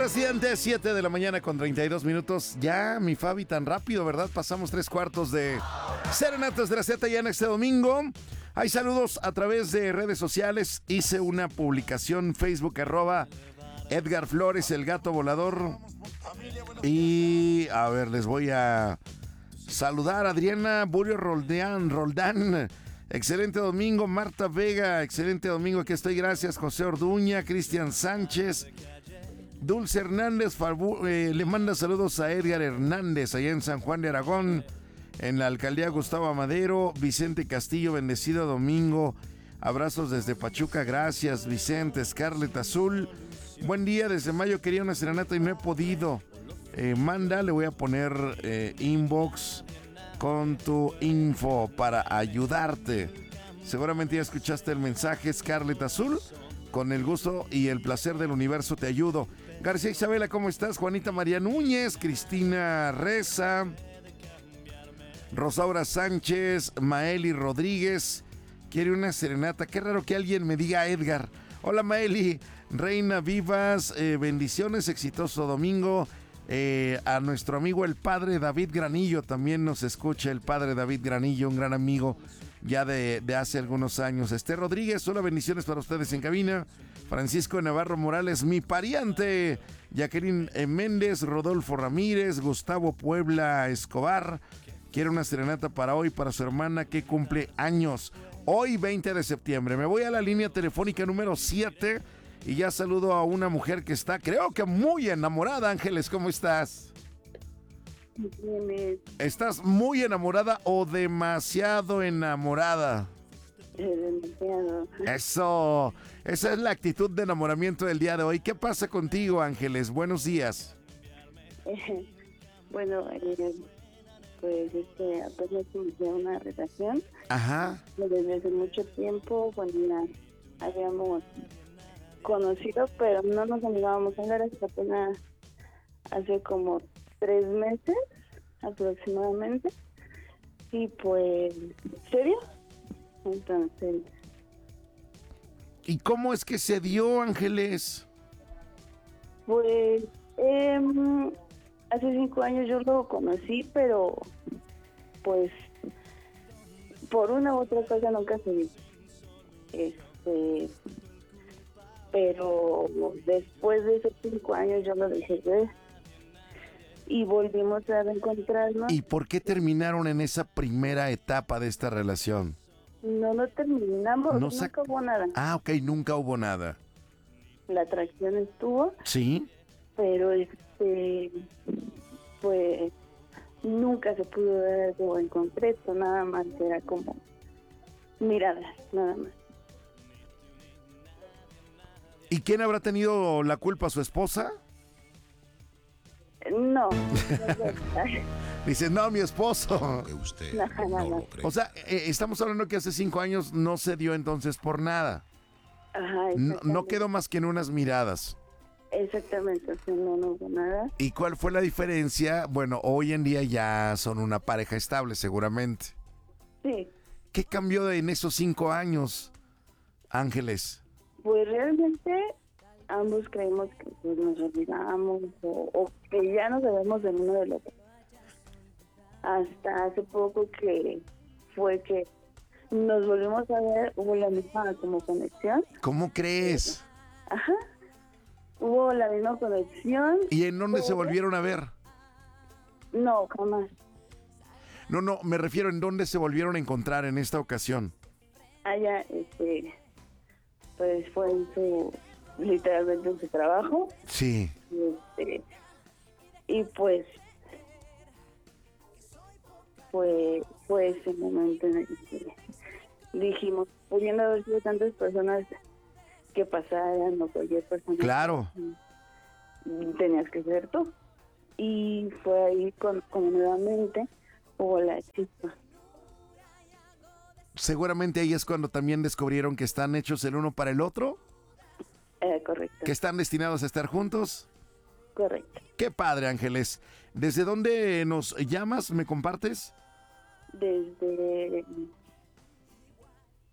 Residente, 7 de la mañana con 32 minutos. Ya, mi Fabi, tan rápido, ¿verdad? Pasamos 3/4 de Serenatas de la Z ya en este domingo. Hay saludos a través de redes sociales. Hice una publicación Facebook, @Edgar Flores, el gato volador. Y, a ver, les voy a saludar. Adriana Burio Roldán. Excelente domingo. Marta Vega, excelente domingo. Aquí estoy, gracias. José Orduña, Cristian Sánchez. Dulce Hernández le manda saludos a Edgar Hernández allá en San Juan de Aragón, en la alcaldía Gustavo Amadero. Vicente Castillo, bendecido domingo. Abrazos desde Pachuca, gracias Vicente. Scarlett Azul, buen día, desde mayo quería una serenata y no he podido. Manda, le voy a poner inbox con tu info para ayudarte. Seguramente ya escuchaste el mensaje, Scarlett Azul. Con el gusto y el placer del universo te ayudo. García Isabela, ¿cómo estás? Juanita María Núñez, Cristina Reza, Rosaura Sánchez, Maeli Rodríguez. Quiere una serenata. Qué raro que alguien me diga Edgar. Hola Maeli, Reina Vivas, bendiciones, exitoso domingo. A nuestro amigo el padre David Granillo, también nos escucha el padre David Granillo, un gran amigo ya de hace algunos años. Rodríguez, hola, bendiciones para ustedes en cabina. Francisco Navarro Morales, mi pariente. Jacqueline Méndez, Rodolfo Ramírez, Gustavo Puebla Escobar. Quiere una serenata para hoy, para su hermana que cumple años. Hoy, 20 de septiembre. Me voy a la línea telefónica número 7 y ya saludo a una mujer que está, creo que muy enamorada. Ángeles, ¿cómo estás? Bien. ¿Estás muy enamorada o demasiado enamorada? Demasiado. Eso, esa es la actitud de enamoramiento del día de hoy. ¿Qué pasa contigo, Ángeles? Buenos días. Bueno, pues apenas inicié una relación. Ajá. Desde hace mucho tiempo, cuando ya habíamos conocido, pero no nos animábamos a hablar hasta apenas hace como 3 meses aproximadamente. Y pues, ¿serio? Entonces, ¿y cómo es que se dio, Ángeles? pues, hace 5 años yo lo conocí, pero pues por una u otra cosa nunca se dio. Pero después de esos 5 años yo lo dejé ver y volvimos a reencontrarnos. ¿Y por qué terminaron en esa primera etapa de esta relación? No terminamos, nunca hubo nada. Ah, ok, nunca hubo nada. La atracción estuvo, ¿Sí? pero pues nunca se pudo ver algo en concreto, nada más era como miradas, nada más. ¿Y quién habrá tenido la culpa, su esposa? No. Dices, no, mi esposo. Que usted No. lo cree. O sea, estamos hablando que hace 5 años no se dio entonces por nada. Ajá, No quedó más que en unas miradas. exactamente, o sea, no hubo nada. ¿Y cuál fue la diferencia? Bueno, hoy en día ya son una pareja estable, seguramente. Sí, ¿Qué cambió en esos 5 años, Ángeles? pues realmente ambos creemos que pues, nos olvidamos o que ya nos sabemos del uno del otro. Hasta hace poco que fue que nos volvimos a ver, hubo la misma como conexión. ¿Cómo crees? Ajá, hubo la misma conexión. ¿Y en dónde se pero- volvieron a ver? No, jamás. No, me refiero en dónde se volvieron a encontrar en esta ocasión. Allá, pues fue literalmente en su trabajo. Sí. Y pues fue ese momento en el que dijimos, pudiendo haber sido tantas personas que pasaran o cualquier persona, Claro. tenías que ser tú. Y fue ahí como nuevamente hubo la chispa. Seguramente ahí es cuando también descubrieron que están hechos el uno para el otro, Correcto. que están destinados a estar juntos. Correcto. Qué padre, Ángeles. ¿Desde dónde nos llamas? ¿Me compartes?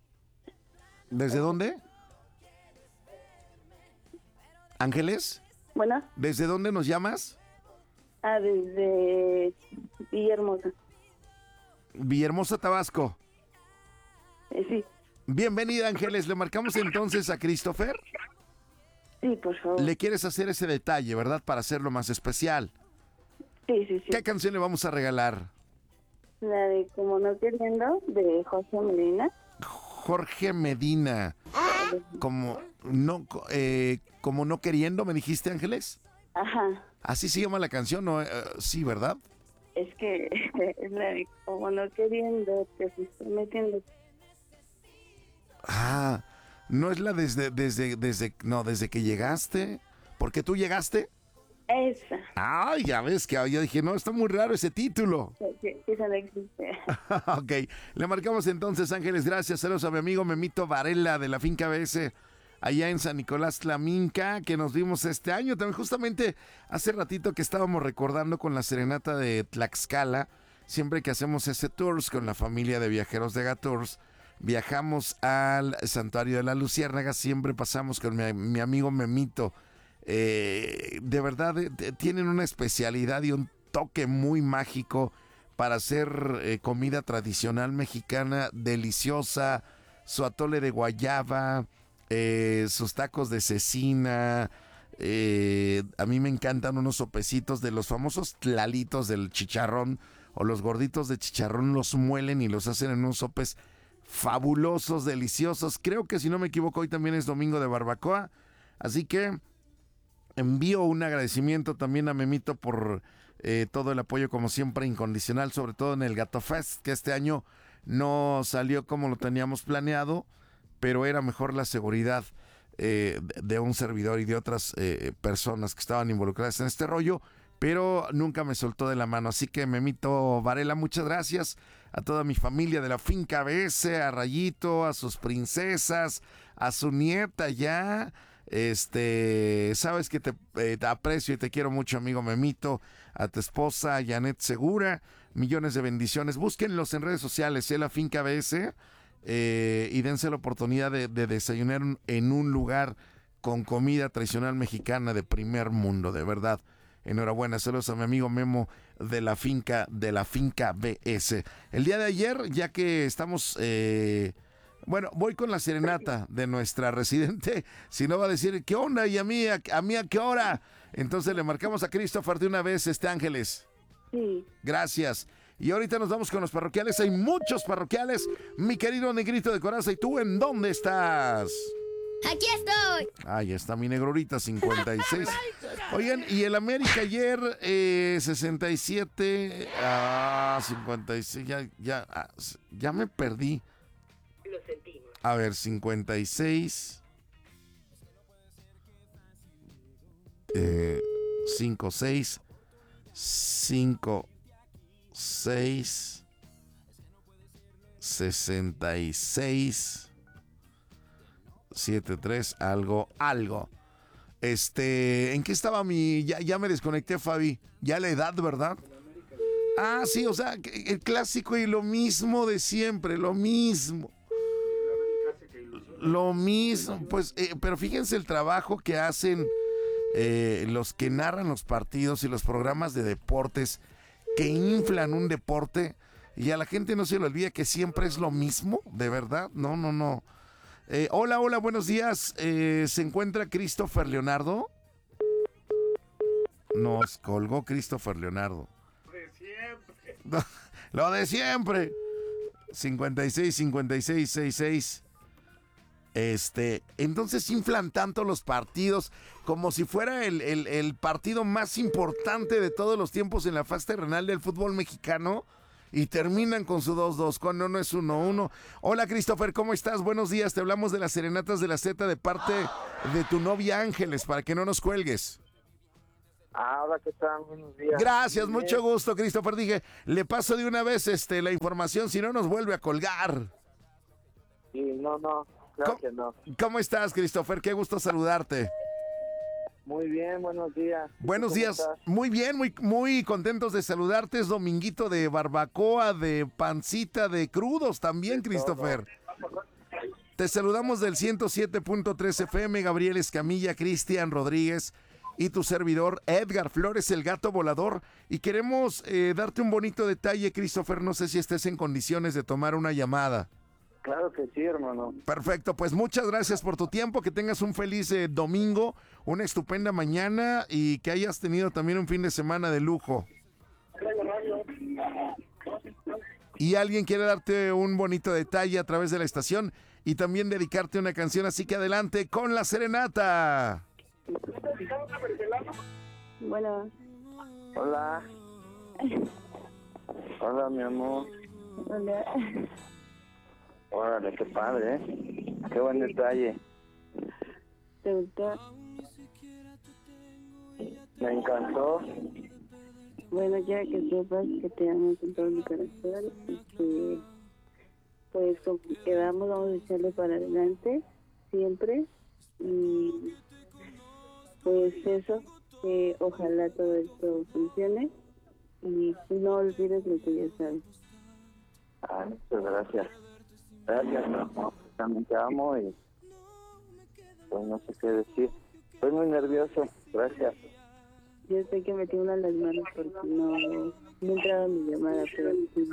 ¿Desde dónde? ¿Ángeles? Bueno, ¿Desde dónde nos llamas? desde Villahermosa. Villahermosa, Tabasco. Sí, Bienvenida, Ángeles. Le marcamos entonces a Christopher. sí, por favor. Le quieres hacer ese detalle, ¿verdad? Para hacerlo más especial. Sí, sí, sí. ¿Qué canción le vamos a regalar? La de Como no queriendo, de José Medina. Jorge Medina. Como no queriendo, ¿me dijiste, Ángeles? Ajá. Así se llama la canción, ¿no? Sí, ¿verdad? Es que es la de Como no queriendo, te fuiste metiendo. Ah, no es la desde que llegaste. ¿Por qué tú llegaste? Esa. Ay, ya ves que yo dije, no, está muy raro ese título. Que esa no existe. Ok, le marcamos entonces, Ángeles, gracias. Saludos a mi amigo Memito Varela de la Finca BS, allá en San Nicolás Tlaminca, que nos vimos este año. También justamente hace ratito que estábamos recordando con la serenata de Tlaxcala, siempre que hacemos ese tours con la familia de viajeros de Gatours, viajamos al Santuario de la Luciérnaga, siempre pasamos con mi amigo Memito. De verdad, tienen una especialidad y un toque muy mágico para hacer comida tradicional mexicana deliciosa, su atole de guayaba, sus tacos de cecina. A mí me encantan unos sopecitos de los famosos tlalitos del chicharrón o los gorditos de chicharrón, los muelen y los hacen en unos sopes fabulosos, deliciosos. Creo que si no me equivoco hoy también es domingo de barbacoa, así que envío un agradecimiento también a Memito por todo el apoyo, como siempre, incondicional, sobre todo en el Gato Fest, que este año no salió como lo teníamos planeado, pero era mejor la seguridad de un servidor y de otras personas que estaban involucradas en este rollo, pero nunca me soltó de la mano. Así que, Memito Varela, muchas gracias a toda mi familia de la Finca BS, a Rayito, a sus princesas, a su nieta ya. Sabes que te aprecio y te quiero mucho, amigo Memito, a tu esposa Janet Segura, millones de bendiciones. Búsquenlos en redes sociales, la Finca BS, y dense la oportunidad de desayunar en un lugar con comida tradicional mexicana de primer mundo, de verdad. Enhorabuena, saludos a mi amigo Memo de la Finca BS. El día de ayer, ya que estamos... bueno, voy con la serenata de nuestra residente. Si no va a decir, ¿qué onda? ¿Y a mí a qué hora? Entonces le marcamos a Christopher de una vez, Ángeles. Sí. Gracias. Y ahorita nos vamos con los parroquiales. Hay muchos parroquiales. Mi querido negrito de coraza, ¿y tú en dónde estás? ¡Aquí estoy! Ahí está mi negrurita, 56. Oigan, y el América ayer, 67, 56, ya me perdí. Lo sentimos. A ver, 56. 5, 6. 5, 6. 66. 7, 3, algo. ¿En qué estaba ya me desconecté, Fabi? Ya la edad, ¿verdad? Ah, sí, o sea, el clásico y lo mismo de siempre, lo mismo. Pues, pero fíjense el trabajo que hacen los que narran los partidos y los programas de deportes que inflan un deporte y a la gente no se le olvida que siempre es lo mismo, de verdad. No. Hola, buenos días. ¿Se encuentra Christopher Leonardo? Nos colgó Christopher Leonardo. Lo de siempre. 56, 66. Entonces inflan tanto los partidos como si fuera el partido más importante de todos los tiempos en la fase terrenal del fútbol mexicano y terminan con su 2-2 cuando no es 1-1. Hola, Christopher, ¿cómo estás? Buenos días, te hablamos de las serenatas de la Z de parte de tu novia Ángeles, para que no nos cuelgues. Hola, ¿qué tal? Buenos días. Gracias, mucho gusto, Christopher. Dije, le paso de una vez la información, si no nos vuelve a colgar. Sí, no, claro que no. ¿Cómo estás, Christopher? Qué gusto saludarte. Muy bien, buenos días. Buenos días. ¿Estás? Muy bien, muy contentos de saludarte. Es dominguito de barbacoa, de pancita, de crudos también, Christopher. Te saludamos del 107.3 FM, Gabriel Escamilla, Cristian Rodríguez y tu servidor Edgar Flores, el gato volador. Y queremos darte un bonito detalle, Christopher. No sé si estés en condiciones de tomar una llamada. Claro que sí, hermano. Perfecto, pues muchas gracias por tu tiempo, que tengas un feliz domingo, una estupenda mañana y que hayas tenido también un fin de semana de lujo. Y alguien quiere darte un bonito detalle a través de la estación y también dedicarte una canción, así que adelante con la serenata. Bueno, Hola. Hola, mi amor. hola. Órale, qué padre, ¿eh? Qué buen detalle. ¿Te gustó? Me encantó. Bueno, quiero que sepas que te amo con todo mi corazón y que, pues, como quedamos, vamos a echarle para adelante siempre. Y, pues, eso, que ojalá todo esto funcione y no olvides lo que ya sabes. Ah, muchas gracias. Gracias, mi amor. También te amo y pues no sé qué decir. Estoy muy nervioso. Gracias. Yo sé que me tiemblan las manos porque no entraba mi llamada, pero sí.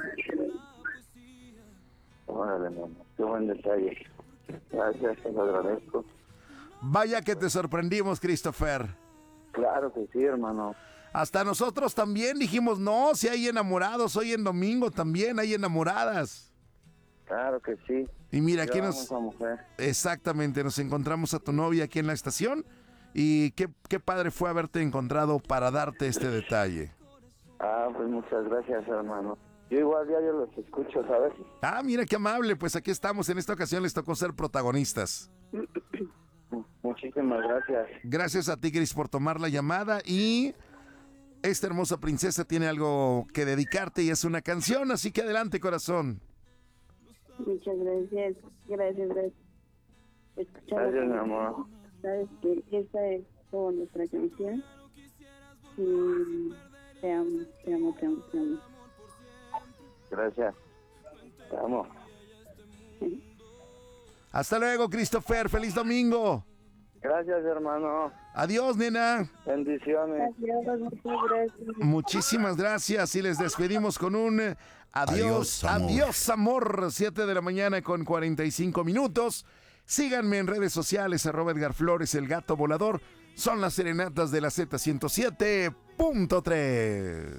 Órale, mi amor. Qué buen detalle. Gracias, te lo agradezco. Vaya que te sorprendimos, Christopher. Claro que sí, hermano. Hasta nosotros también dijimos, no, si hay enamorados, hoy en domingo también hay enamoradas. Claro que sí. Y mira, aquí Yo amo a nos... esa mujer. Exactamente, nos encontramos a tu novia aquí en la estación y qué padre fue haberte encontrado para darte este detalle. Ah, pues muchas gracias, hermano. Yo igual diario los escucho, ¿sabes? Ah, mira qué amable, pues aquí estamos. En esta ocasión les tocó ser protagonistas. Muchísimas gracias. Gracias a ti, Cris, por tomar la llamada y esta hermosa princesa tiene algo que dedicarte y es una canción, así que adelante, corazón. Muchas gracias. Gracias. Gracias, mi amor. Sabes que esta es como nuestra canción. Y te amo. Gracias. Te amo. Hasta luego, Christopher. Feliz domingo. Gracias, hermano. Adiós, nena. Bendiciones. Adiós, muchas gracias. Muchísimas gracias y les despedimos con un adiós, Adiós, amor. adiós, amor. 7 de la mañana con 45 minutos. Síganme en redes sociales, @Edgar Flores, el gato volador. Son las serenatas de la Z107.3.